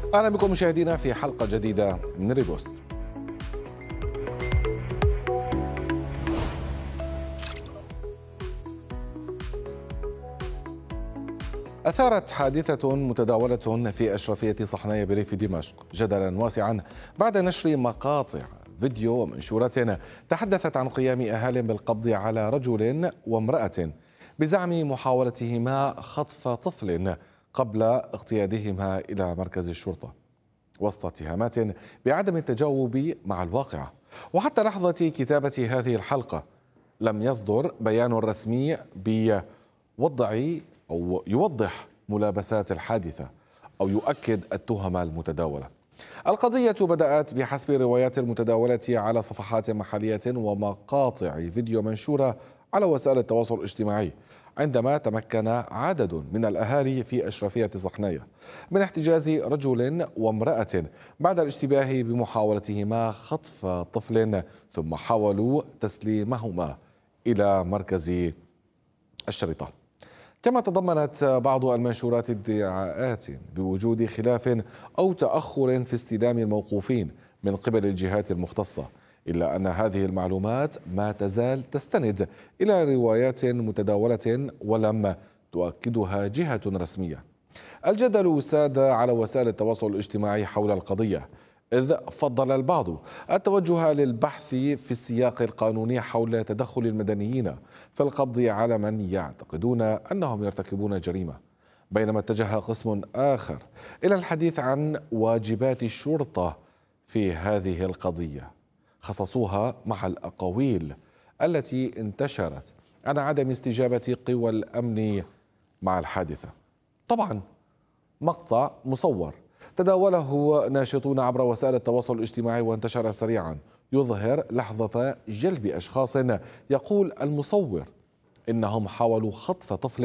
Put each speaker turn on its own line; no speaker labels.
أهلا بكم مشاهدينا في حلقة جديدة من ريبوست. أثارت حادثة متداولة في أشرفية صحنية بريف دمشق جدلا واسعا بعد نشر مقاطع فيديو ومنشورات تحدثت عن قيام أهال بالقبض على رجل وامرأة بزعم محاولتهما خطف طفل قبل اقتيادهما إلى مركز الشرطة، وسط اتهامات بعدم التجاوب مع الواقعة. وحتى لحظة كتابة هذه الحلقة لم يصدر بيان رسمي أو يوضح ملابسات الحادثة أو يؤكد التهم المتداولة. القضية بدأت بحسب الروايات المتداولة على صفحات محلية ومقاطع فيديو منشورة على وسائل التواصل الاجتماعي، عندما تمكن عدد من الأهالي في أشرفية صحنية من احتجاز رجل وامرأة بعد الاشتباه بمحاولتهما خطف طفل، ثم حاولوا تسليمهما إلى مركز الشرطة. كما تضمنت بعض المنشورات ادعاءات بوجود خلاف أو تأخر في استلام الموقوفين من قبل الجهات المختصة، إلا أن هذه المعلومات ما تزال تستند إلى روايات متداولة ولم تؤكدها جهة رسمية. الجدل ساد على وسائل التواصل الاجتماعي حول القضية، إذ فضل البعض التوجه للبحث في السياق القانوني حول تدخل المدنيين في القبض على من يعتقدون أنهم يرتكبون جريمة، بينما اتجه قسم آخر إلى الحديث عن واجبات الشرطة في هذه القضية، خصصوها مع الأقاويل التي انتشرت عن عدم استجابة قوى الأمن مع الحادثة. طبعا مقطع مصور تداوله ناشطون عبر وسائل التواصل الاجتماعي وانتشر سريعا يظهر لحظة جلب أشخاص، يقول المصور إنهم حاولوا خطف طفل